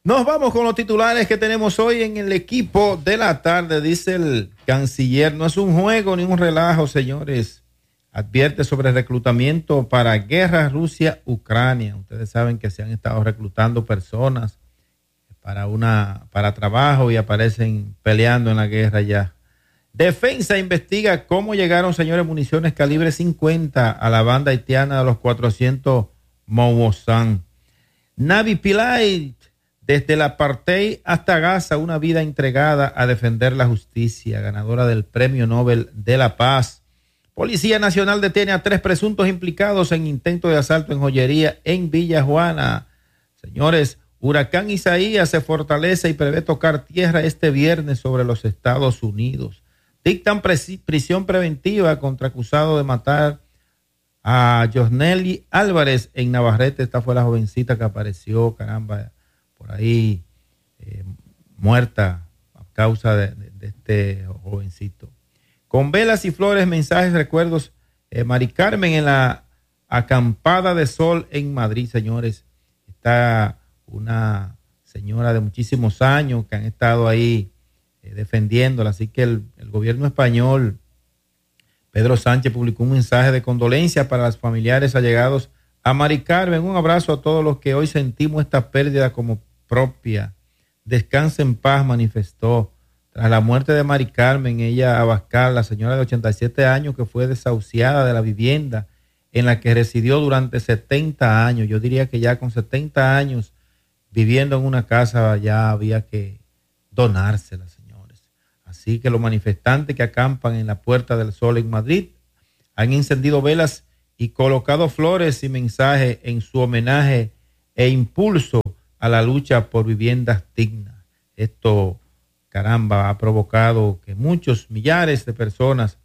Nos vamos con los titulares que tenemos hoy en el equipo de la tarde. Dice el canciller, no es un juego ni un relajo, señores. Advierte sobre reclutamiento para guerra Rusia-Ucrania. Ustedes saben que se han estado reclutando personas para trabajo y aparecen peleando en la guerra ya. Defensa investiga cómo llegaron, señores, municiones calibre 50 a la banda haitiana de los 400 Moumosan. Navi Pillay, desde el apartheid hasta Gaza, una vida entregada a defender la justicia, ganadora del Premio Nobel de la Paz. Policía Nacional detiene a 3 presuntos implicados en intento de asalto en joyería en Villa Juana. Señores, huracán Isaías se fortalece y prevé tocar tierra este viernes sobre los Estados Unidos. Dictan prisión preventiva contra acusado de matar a Josnelly Álvarez en Navarrete. Esta fue la jovencita que apareció, caramba, por ahí muerta a causa de este jovencito. Con velas y flores, mensajes, recuerdos, Mari Carmen en la acampada de sol en Madrid, señores. Está una señora de muchísimos años que han estado ahí defendiéndola, así que el gobierno español, Pedro Sánchez, publicó un mensaje de condolencia para los familiares allegados a Mari Carmen. Un abrazo a todos los que hoy sentimos esta pérdida como propia. Descanse en paz, manifestó. Tras la muerte de Mari Carmen, ella Abascal, la señora de 87 años que fue desahuciada de la vivienda en la que residió durante 70 años. Yo diría que ya con 70 años viviendo en una casa ya había que donársela, señores. Así que los manifestantes que acampan en la Puerta del Sol en Madrid han encendido velas y colocado flores y mensajes en su homenaje e impulso a la lucha por viviendas dignas. Esto, caramba, ha provocado que muchos millares de personas,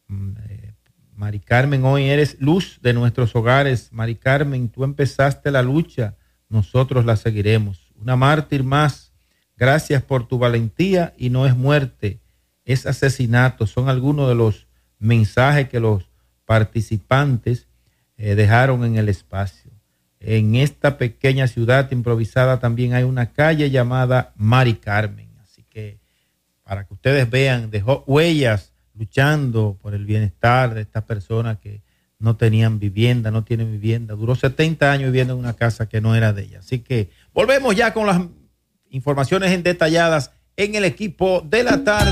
Mari Carmen, hoy eres luz de nuestros hogares. Mari Carmen, tú empezaste la lucha, nosotros la seguiremos. Una mártir más, gracias por tu valentía y no es muerte, es asesinato. Son algunos de los mensajes que los participantes dejaron en el espacio. En esta pequeña ciudad improvisada también hay una calle llamada Mari Carmen. Así que para que ustedes vean, dejó huellas luchando por el bienestar de estas personas que no tenían vivienda, no tienen vivienda. Duró 70 años viviendo en una casa que no era de ella. Así que volvemos ya con las informaciones detalladas en el equipo de la tarde.